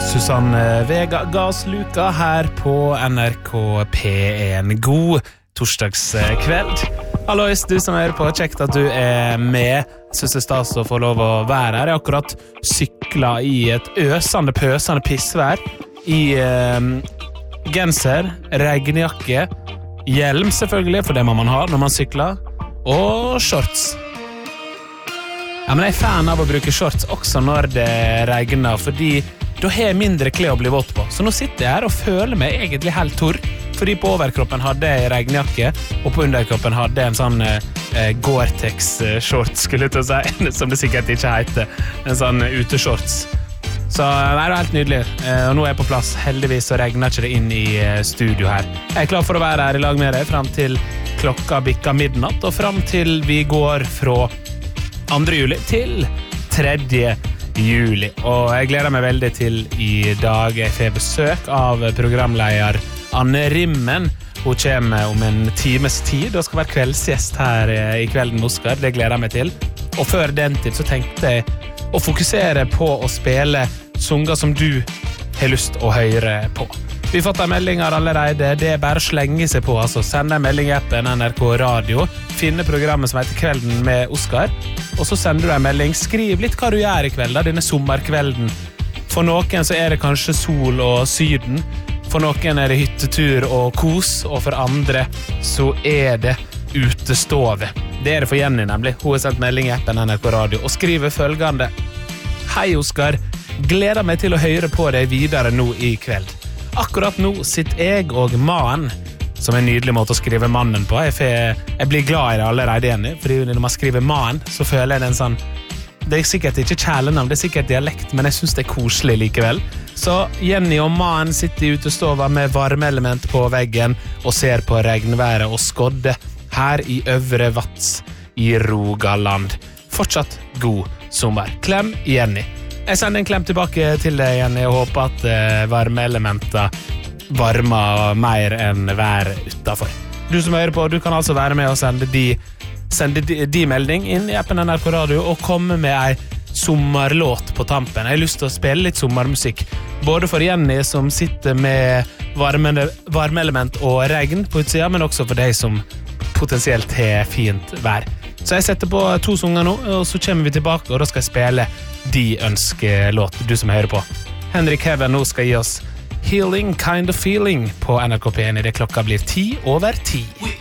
Susanne Vega Gasluka her på NRK P1. God torsdagskveld. Hallois, du som hører på, kjekt at du med. Synes det stas å få lov å være her. Jeg akkurat syklet i et øsende, pøsende pissvær i genser, regnjakke, hjelm selvfølgelig, for det må man ha når man sykler, og shorts. Ja, men jeg fan av å bruke shorts også når det regner, fordi da har jeg mindre klær å bli våt på. Så nå sitter jeg her og føler meg egentlig helt torr, fordi på overkroppen hadde jeg regnjakke, og på underkroppen hadde jeg en sånn Gore-Tex-shorts, skulle jeg til å si, som det sikkert ikke heter, en sånn uteshorts. Så det er helt nydelig, og nå er jeg på plass. Heldigvis så regner ikke det inn i studio her. Jeg er klar for å være her i lag med deg frem til klokka bikka midnatt, og frem til vi går fra 2. juli til 3. juli. Og jeg gleder meg veldig til i dag. Jeg får besøk av programleder Anne Rimmen. Hun kommer om en times tid og skal være kveldsgjest her i Kvelden med Oskar. Det gleder jeg meg til. Og før den tid så tenkte jeg å fokusere på å spille sanger som du har lyst å høre på. Vi har fått en melding allerede. Det er bare å slenge seg på, altså. Send en melding i appen NRK Radio. Finne programmet som heter Kvelden med Oskar. Og så sender du en melding. Skriv litt hva du gjør i kveld, da, denne sommerkvelden. For noen så er det kanskje sol og syden. For noen er det hyttetur og kos. Og for andre så er det utestove. Det er det for Jenny, nemlig. Hun har sendt melding i appen NRK Radio og skriver følgende: Hei, Oskar. Gleder meg til å høre på deg videre nå i kveld. Akkurat nå sitter jeg og mannen, som er en nydelig måte å skrive mannen på. Jeg blir glad i det allerede igjen, fordi når man skriver mannen, så føler jeg det en sånn... Det er sikkert ikke kjælenavn, det er sikkert dialekt, men jeg synes det er koselig likevel. Så Jenny og mannen sitter i utestova med varmeelement på veggen og ser på regnværet og skodde her i Øvre Vats i Rogaland. Fortsatt god sommer. Klem, Jenny. Jeg sender en klem tilbake til deg, Jenny, og håper at varmeelementer varmer mer enn vær utenfor. Du som hører på, du kan altså være med og sende de melding inn i appen NRK Radio og komme med ei sommerlåt på tampen. Jeg har lyst til å spille litt sommermusikk, både for Jenny som sitter med varmeelement og regn på utsida, men også for deg som potensielt har fint vær. Så jeg setter på 2 sanger nå, og så kommer vi tilbake, og da skal jeg spille de ønskelåt, du som hører på. Henrik Heaven nå skal gi oss Healing Kind of Feeling på NRK P1 i det klokka blir 10:10.